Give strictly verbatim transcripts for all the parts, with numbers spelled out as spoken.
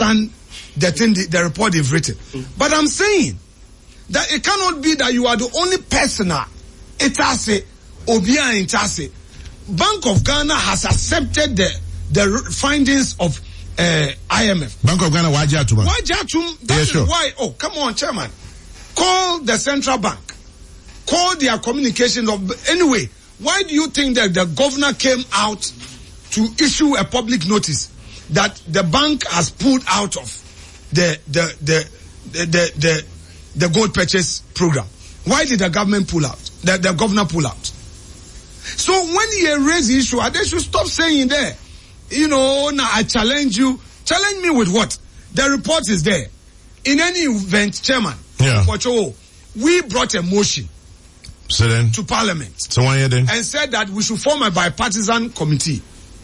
understand the thing, the, the report they've written. Mm. But I'm saying that it cannot be that you are the only person. Itase, Obia Itase. Bank of Ghana has accepted the the findings of uh, I M F. Bank of Ghana, why Jatum? Why Jatum? That yeah, is sure. why. Oh, come on, Chairman. Call the central bank. Call their communication. Of, anyway, why do you think that the governor came out to issue a public notice that the bank has pulled out of the the the the the, the, the gold purchase program? Why did the government pull out? The, the governor pull out? So when he raised the issue, they should stop saying there, you know, now I challenge you. Challenge me with what? The report is there. In any event, Chairman, yeah. we brought a motion so then, to Parliament so why then? and said that we should form a bipartisan committee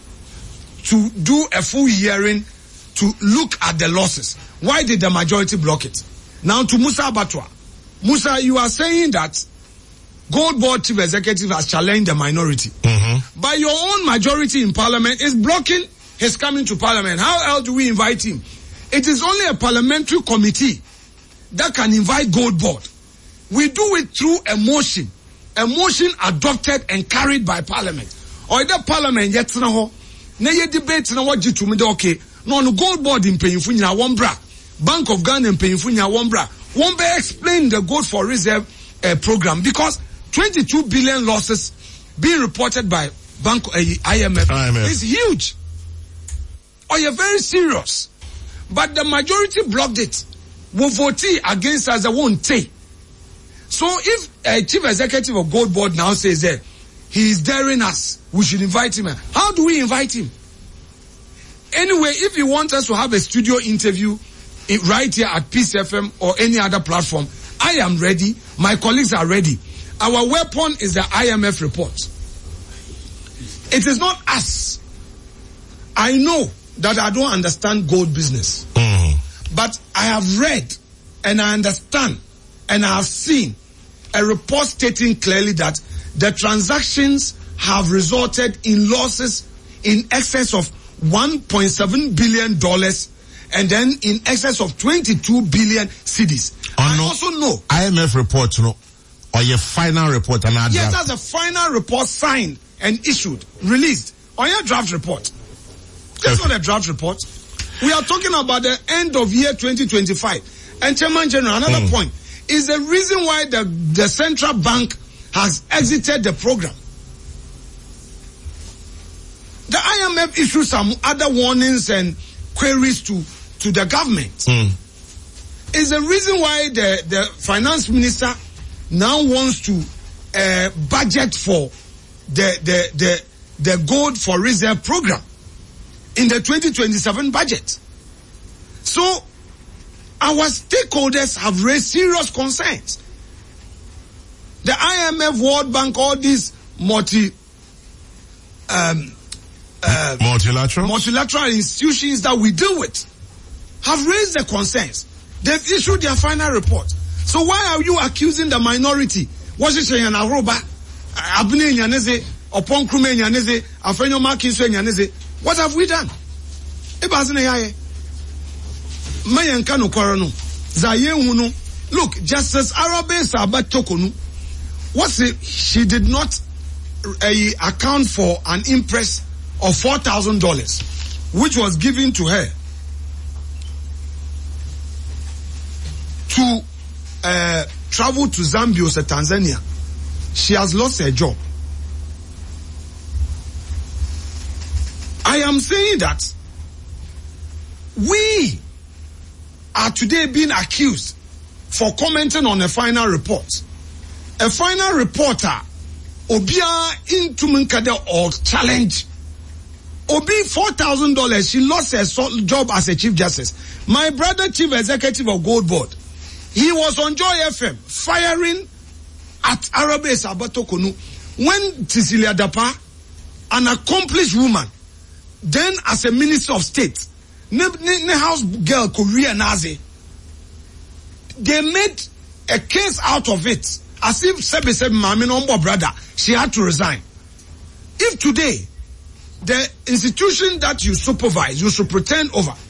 to do a full hearing to look at the losses. Why did the majority block it? Now to Musa Abatwa. Musa, you are saying that Gold Board Chief Executive has challenged the minority. Mm-hmm. But your own majority in Parliament is blocking his coming to Parliament. How else do we invite him? It is only a parliamentary committee that can invite Gold Board. We do it through a motion. A motion adopted and carried by Parliament. Or the Parliament yet na ye debate na what jitu me okay. No no Gold Board in paying for one bra. Bank of Ghana in paying for one bra. One be explain the gold for reserve uh, program because twenty-two billion losses being reported by Bank uh, I M F, I M F is huge. Or you're very serious. But the majority blocked it. Will vote against us, they won't take. So if a uh, chief executive of Gold Board now says that he is daring us, we should invite him. How do we invite him? Anyway, if you want us to have a studio interview right here at Peace F M or any other platform, I am ready. My colleagues are ready. Our weapon is the I M F report. It is not us. I know that I don't understand gold business. Mm. But I have read and I understand and I have seen a report stating clearly that the transactions have resulted in losses in excess of one point seven billion dollars and then in excess of twenty-two billion cedis. Oh, I no. also know I M F report, no, or your final report, and yes, that's a final report signed and issued, released, or your draft report. That's okay. Not a draft report. We are talking about the end of year twenty twenty-five. And Chairman General, another mm. point is the reason why the, the central bank has exited the program. The I M F issued some other warnings and queries to, to the government. Mm. Is the reason why the, the finance minister now wants to uh, budget for the, the, the, the gold for reserve program in the twenty twenty-seven budget. So our stakeholders have raised serious concerns. The I M F, World Bank, all these multi um, uh, multilateral multilateral institutions that we deal with have raised the concerns. They've issued their final report. So why are you accusing the minority? What is saying? What have we done? Look, Justice Arabe Sabat Tokonu, what's it? She did not uh, account for an imprest of four thousand dollars, which was given to her to uh, travel to Zambia or Tanzania. She has lost her job. I am saying that we are today being accused for commenting on a final report. A final reporter, Obia Intuminkade or challenge. Obi four thousand dollars, she lost her job as a chief justice. My brother, chief executive of Gold Board, he was on Joy F M firing at Arabe Sabatokonu when Cecilia Dapa, an accomplished woman, then as a minister of state, ne, ne, ne house girl Korea Nazi, they made a case out of it as if Sebe Sebe Mami Nombo brother, she had to resign. If today the institution that you supervise, you should pretend over,